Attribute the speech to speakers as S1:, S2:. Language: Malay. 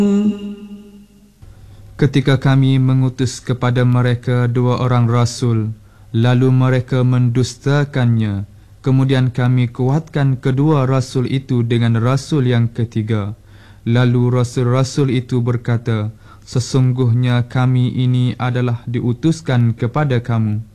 S1: Ketika kami mengutus kepada mereka 2 orang rasul, lalu mereka mendustakannya, kemudian kami kuatkan kedua rasul itu dengan rasul yang ketiga. Lalu rasul-rasul itu berkata, sesungguhnya kami ini adalah diutuskan kepada kamu.